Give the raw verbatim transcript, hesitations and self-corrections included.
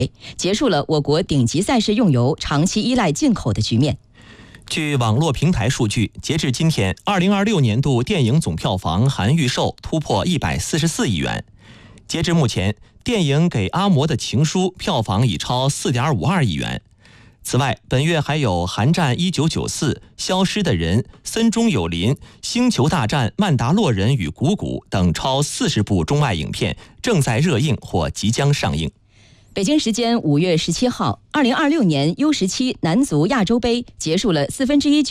结束了我国顶级赛事用油长期依赖进口的局面。 据网络平台数据，截至今天，二零二六年度电影总票房含预售突破一百四十四亿元。截至目前，电影《给阿嬷的情书》票房已超 四点五二亿元。此外，本月还有《寒战一九九四》、《消失的人》、《森中有林》、《星球大战：曼达洛人与谷谷》等超四十部中外影片正在热映或即将上映。 北京时间五月十七号，二零二六年 U 十七男足亚洲杯结束了四分之一